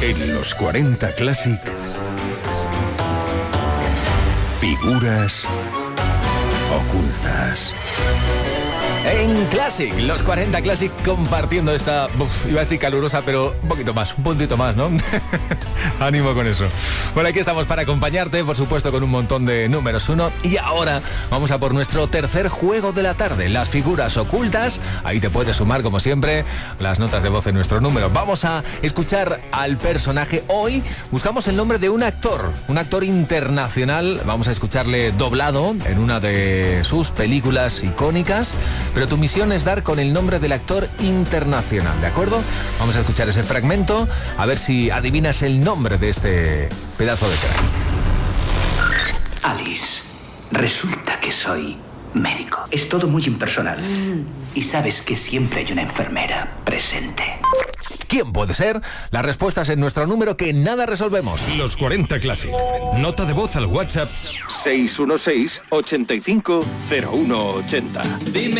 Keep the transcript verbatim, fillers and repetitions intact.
En los cuarenta Classic, figuras ocultas. En Classic, los cuarenta Classic compartiendo esta, uf, iba a decir calurosa, pero un poquito más, un puntito más, ¿no? Ánimo con eso. Bueno, aquí estamos para acompañarte, por supuesto, con un montón de números uno. Y ahora vamos a por nuestro tercer juego de la tarde, las figuras ocultas. Ahí te puedes sumar, como siempre, las notas de voz en nuestro número. Vamos a escuchar al personaje. Hoy buscamos el nombre de un actor, un actor internacional. Vamos a escucharle doblado en una de sus películas icónicas. Pero tu misión es dar con el nombre del actor internacional, ¿de acuerdo? Vamos a escuchar ese fragmento, a ver si adivinas el nombre de este pedazo de crack. Alice, resulta que soy médico. Es todo muy impersonal. Y sabes que siempre hay una enfermera presente. ¿Quién puede ser? Las respuestas en nuestro número que nada resolvemos. Los cuarenta Classic. Nota de voz al WhatsApp seis uno seis, ochenta y cinco, cero uno ochenta. Dime